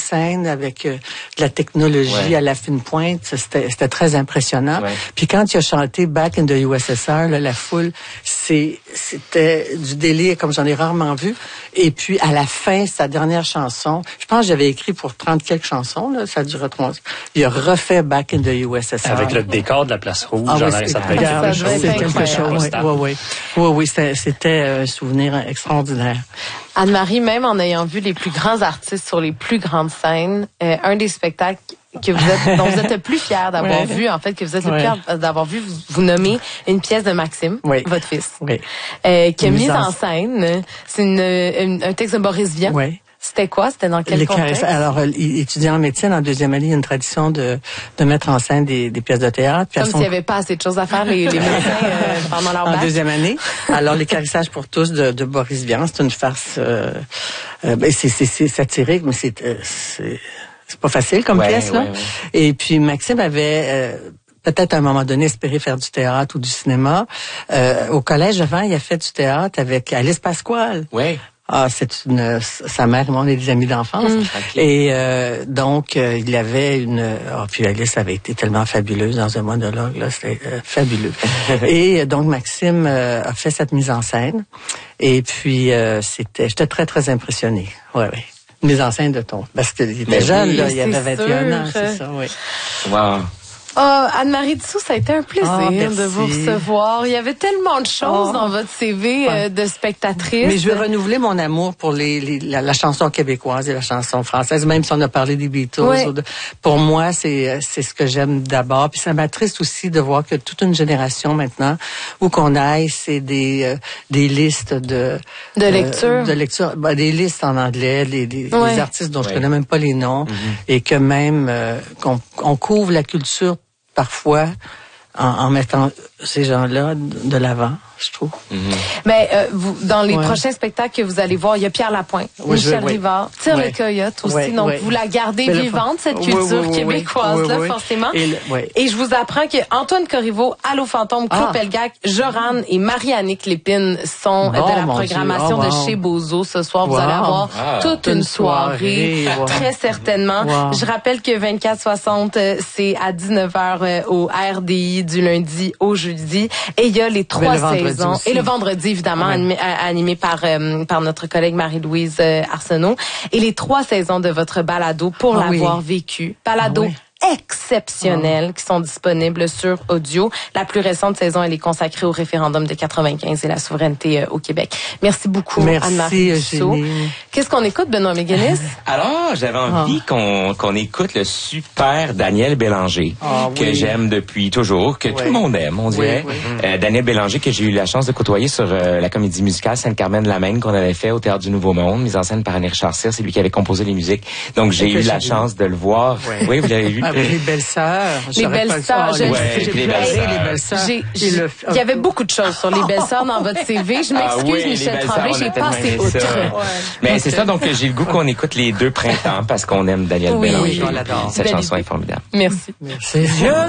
scène avec de la technologie à la fine pointe. C'était très impressionnant. Ouais. Puis quand il a chanté Back in the USSR, là, la foule, c'était du délire comme j'en ai rarement vu. Et puis à la fin, sa dernière chanson, je pense que j'avais écrit pour 30 quelques chansons, là, ça durait 3 ans. Il a refait Back in the USSR. Avec le décor de la place rouge, ça devait être quelque chose. Oui, c'était un souvenir extraordinaire. Anne-Marie, même en ayant vu les plus grands artistes sur les plus grandes scènes, un des spectacles dont vous êtes le plus fier d'avoir vu, en fait, que vous êtes le plus fier d'avoir vu, vous nommez une pièce de Maxime, votre fils, qui a mise en scène. C'est un texte de Boris Vian. Oui. C'était quoi? C'était dans quel contexte? Alors, étudiant en médecine, en deuxième année, il y a une tradition de mettre en scène des pièces de théâtre. Comme s'il n'y avait pas assez de choses à faire, les médecins, pendant leur bac. En deuxième année. Alors, l'éclaircissage pour tous de Boris Vian, c'est une farce, c'est satirique, mais c'est pas facile comme pièce, là. Et puis, Maxime avait, peut-être à un moment donné espérer faire du théâtre ou du cinéma. Au collège, avant, il a fait du théâtre avec Alice Pasquale. Oui. Ah, sa mère et moi, on est des amis d'enfance. Et donc, il avait puis Alice avait été tellement fabuleuse dans un monologue, là, c'était fabuleux. Et donc, Maxime a fait cette mise en scène. Et puis, j'étais très, très impressionnée. Ouais. Une mise en scène de ton. Parce qu'il était jeune, là, il avait 21 ans, c'est ça, oui. Wow. Anne-Marie Dussault, ça a été un plaisir de vous recevoir. Il y avait tellement de choses dans votre CV de spectatrice. Mais je vais renouveler mon amour pour la chanson québécoise et la chanson française, même si on a parlé des Beatles. Pour moi, c'est ce que j'aime d'abord. Puis ça m'attriste aussi de voir que toute une génération maintenant, où qu'on aille, c'est des listes de lecture. Des listes en anglais, des artistes dont je connais même pas les noms, et que même qu'on couvre la culture parfois en mettant ces gens-là de l'avant, je trouve. Mais dans les prochains spectacles que vous allez voir, il y a Pierre Lapointe, Michel Rivard, Tire le Coyote aussi. Donc, vous la gardez vivante, cette culture québécoise-là, forcément. Et je vous apprends que Antoine Corriveau, Allô Fantôme, Claude Pelgag, Joran et Marie-Annick Lépine sont de la programmation de chez Bozo. Ce soir, vous allez avoir toute une soirée, très certainement. Je rappelle que 24-60, c'est à 19h au RDI du lundi au jeudi. Et il y a les 3 saisons. Et le vendredi, évidemment, animé par notre collègue Marie-Louise Arsenault. Et les 3 saisons de votre balado pour l'avoir vécu. Balado exceptionnels qui sont disponibles sur audio. La plus récente saison, elle est consacrée au référendum de 95 et la souveraineté au Québec. Merci beaucoup, Anne-Marie Dussault. Qu'est-ce qu'on écoute, Benoît Méguenis? Alors, j'avais envie qu'on écoute le super Daniel Bélanger, que j'aime depuis toujours, que tout le monde aime, on dirait. Daniel Bélanger, que j'ai eu la chance de côtoyer sur la comédie musicale Sainte-Carmen-la-Maine qu'on avait fait au Théâtre du Nouveau Monde, mise en scène par Annie Richard Cyr. C'est lui qui avait composé les musiques. Donc, j'ai eu la chance de le voir. Oui, vous l'avez vu? Les Belles-Sœurs. Les Belles-Sœurs. Les Belles-Sœurs. Il y avait beaucoup de choses sur les Belles-Sœurs dans votre CV. Je m'excuse, Michel Tremblay, j'ai passé outre. Mais c'est ça, donc j'ai le goût qu'on écoute les 2 printemps parce qu'on aime Daniel Bélanger. Cette chanson est formidable. Merci. Merci.